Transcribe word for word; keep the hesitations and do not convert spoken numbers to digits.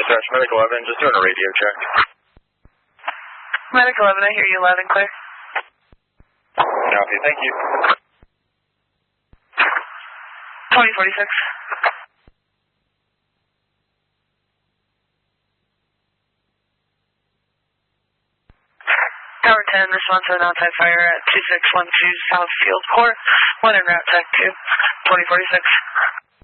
Dispatch, Medic eleven, just doing a radio check. Medic eleven, I hear you loud and clear. Copy, thank you. twenty forty-six. Tower ten, response to an outside fire at two six one two South Field Court. One in route tech two. twenty forty-six.